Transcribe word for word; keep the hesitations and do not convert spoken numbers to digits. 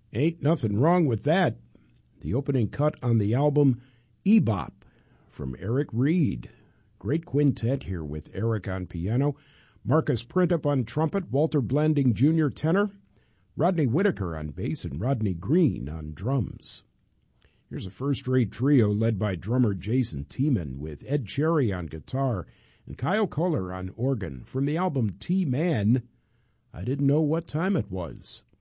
Ain't nothing wrong with that. The opening cut on the album, E-Bop, from Eric Reed. Great quintet here with Eric on piano, Marcus Printup on trumpet, Walter Blanding Junior tenor, Rodney Whitaker on bass, and Rodney Green on drums. Here's a first-rate trio led by drummer Jason Tiemann with Ed Cherry on guitar and Kyle Kohler on organ from the album T-Man, I Didn't Know What Time It Was.